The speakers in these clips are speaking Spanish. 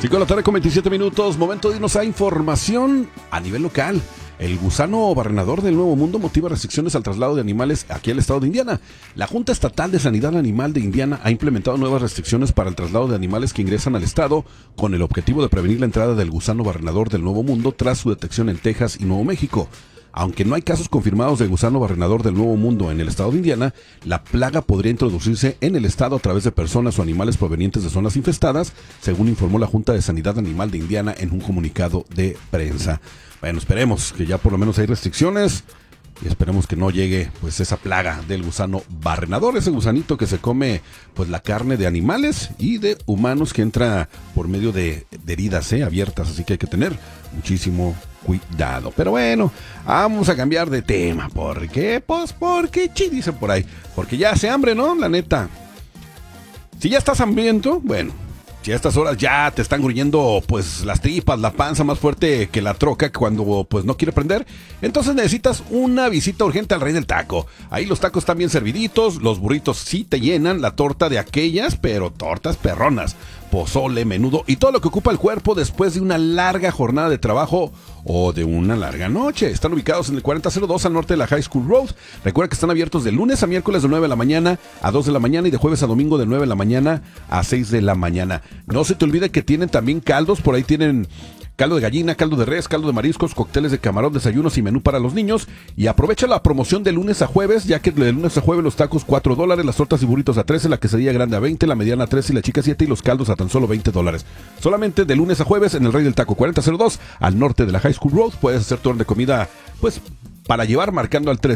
5:27 momento de irnos a información a nivel local. El gusano barrenador del Nuevo Mundo motiva restricciones al traslado de animales aquí al estado de Indiana. La Junta Estatal de Sanidad Animal de Indiana ha implementado nuevas restricciones para el traslado de animales que ingresan al estado con el objetivo de prevenir la entrada del gusano barrenador del Nuevo Mundo tras su detección en Texas y Nuevo México. Aunque no hay casos confirmados de gusano barrenador del Nuevo Mundo en el estado de Indiana, la plaga podría introducirse en el estado a través de personas o animales provenientes de zonas infestadas, según informó la Junta de Sanidad Animal de Indiana en un comunicado de prensa. Bueno, esperemos que ya por lo menos hay restricciones y esperemos que no llegue pues esa plaga del gusano barrenador, ese gusanito que se come pues la carne de animales y de humanos que entra por medio de heridas abiertas, así que hay que tener muchísimo cuidado. Pero bueno, vamos a cambiar de tema. ¿Por qué? Pues porque dicen por ahí. Porque ya hace hambre, ¿no? La neta. Si ya estás hambriento, bueno, si a estas horas ya te están gruñendo pues las tripas, la panza más fuerte que la troca cuando pues no quiere prender, entonces necesitas una visita urgente al Rey del Taco. Ahí los tacos están bien serviditos, los burritos sí te llenan, la torta de aquellas, pero tortas perronas, pozole, menudo y todo lo que ocupa el cuerpo después de una larga jornada de trabajo o de una larga noche. Están ubicados en el 4002 al norte de la High School Road. Recuerda que están abiertos de lunes a miércoles de 9 de la mañana a 2 de la mañana y de jueves a domingo de 9 de la mañana a 6 de la mañana. No se te olvide que tienen también caldos, por ahí tienen caldo de gallina, caldo de res, caldo de mariscos, cócteles de camarón, desayunos y menú para los niños. Y aprovecha la promoción de lunes a jueves, ya que de lunes a jueves los tacos $4, las tortas y burritos a 13, la quesadilla grande a 20, la mediana a 13 y la chica 7 y los caldos a tan solo $20. Solamente de lunes a jueves en el Rey del Taco 4002 al norte de la High School Road. Puedes hacer tu orden de comida, pues, para llevar marcando al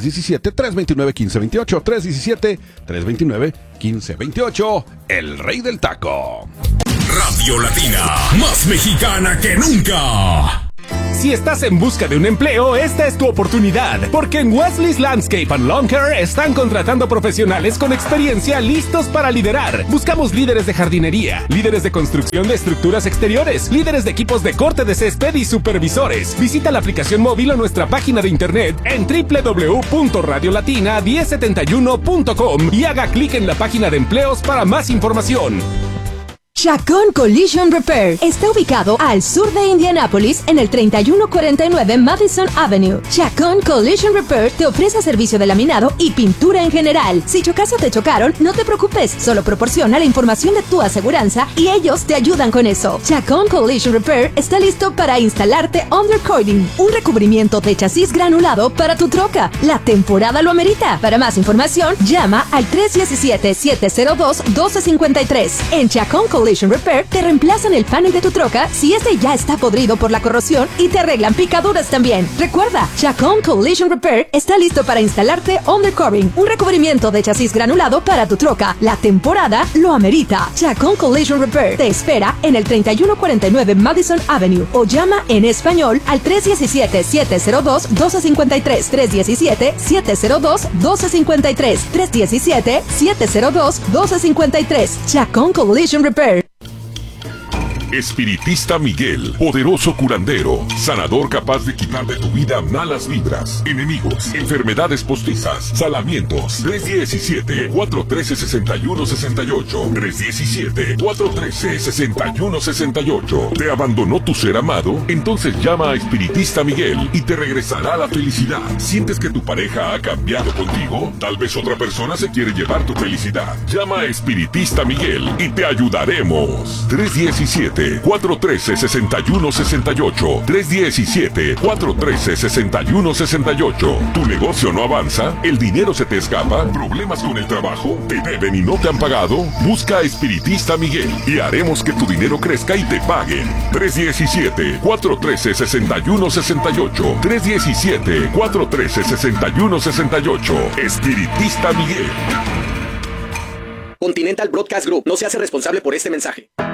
317-329-1528, 317-329-1528, el Rey del Taco. Radio Latina, más mexicana que nunca. Si estás en busca de un empleo, esta es tu oportunidad, porque en Wesley's Landscape and Lawn Care están contratando profesionales con experiencia listos para liderar. Buscamos líderes de jardinería, líderes de construcción de estructuras exteriores, líderes de equipos de corte de césped y supervisores. Visita la aplicación móvil o nuestra página de internet en www.radiolatina1071.com y haga clic en la página de empleos para más información. Chacón Collision Repair está ubicado al sur de Indianápolis en el 3149 Madison Avenue. Chacón Collision Repair te ofrece servicio de laminado y pintura en general. Si chocas o te chocaron, no te preocupes, solo proporciona la información de tu aseguranza y ellos te ayudan con eso. Chacón Collision Repair está listo para instalarte undercoating, un recubrimiento de chasis granulado para tu troca. La temporada lo amerita. Para más información, llama al 317-702-1253. En Chacón Collision Repair te reemplazan el panel de tu troca si este ya está podrido por la corrosión y te arreglan picaduras también. Recuerda, Chacón Collision Repair está listo para instalarte undercoating, un recubrimiento de chasis granulado para tu troca. La temporada lo amerita. Chacón Collision Repair te espera en el 3149 Madison Avenue o llama en español al 317-702-1253, 317-702-1253, 317-702-1253. Chacón Collision Repair. Espiritista Miguel, poderoso curandero, sanador capaz de quitar de tu vida malas vibras, enemigos, enfermedades postizas, salamientos. 317-413-6168, 317-413-6168. ¿Te abandonó tu ser amado? Entonces llama a Espiritista Miguel y te regresará la felicidad. ¿Sientes que tu pareja ha cambiado contigo? Tal vez otra persona se quiere llevar tu felicidad. Llama a Espiritista Miguel y te ayudaremos. 317-413-6168, 317-413-6168. ¿Tu negocio no avanza? ¿El dinero se te escapa? ¿Problemas con el trabajo? ¿Te deben y no te han pagado? Busca a Espiritista Miguel y haremos que tu dinero crezca y te paguen. 317-413-6168, 317-413-6168. Espiritista Miguel. Continental Broadcast Group no se hace responsable por este mensaje.